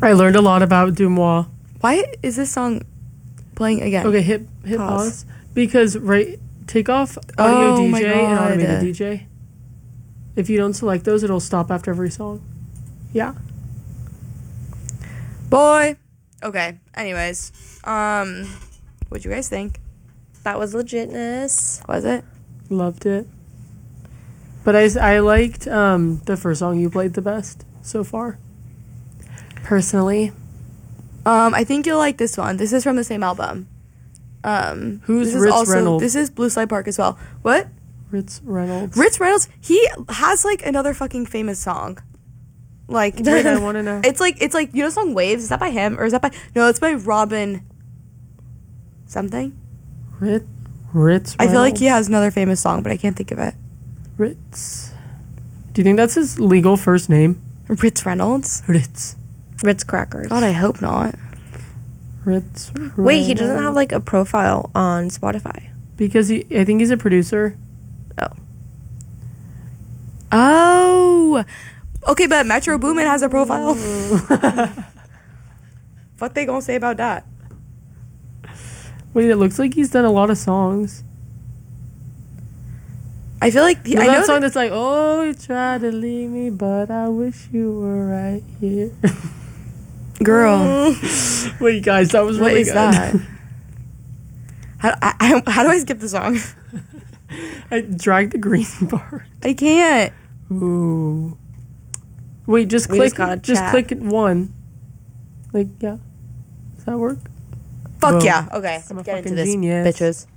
I learned a lot about Dumois. Why is this song playing again? Okay, hit pause. Because take off audio Oh my DJ and God. automated DJ. If you don't select those, it'll stop after every song. Yeah. Boy. Okay. Anyways, what'd you guys think? That was legitness. Was it? Loved it. But I liked the first song you played the best so far. Personally. I think you'll like this one. This is from the same album. Who's Ritz Reynolds? This is Blue Slide Park as well. What? Ritz Reynolds. Ritz Reynolds, he has like another fucking famous song. Like Wait, I want to know. It's like you know the song Waves? Is that by him or is that by No, it's by Robin something. Ritz Reynolds. I feel like he has another famous song, but I can't think of it. Ritz. Do you think that's his legal first name? Ritz Reynolds? Ritz. Ritz crackers. God, I hope not. Ritz Reynolds. Wait, he doesn't have like a profile on Spotify. Because I think he's a producer. Oh. Okay, but Metro Boomin has a profile. What they gonna say about that? Wait, it looks like he's done a lot of songs. I feel like I know that song that's like, oh, you tried to leave me, but I wish you were right here. Girl. Wait, guys, that was What really is good. that? How do I skip the song? I dragged the green part. I can't. Ooh. Wait, just We click. just gotta Just chat. click one. Like, yeah. Does that work? Fuck Boom. yeah. Okay, I'm a get into fucking this, genius. bitches.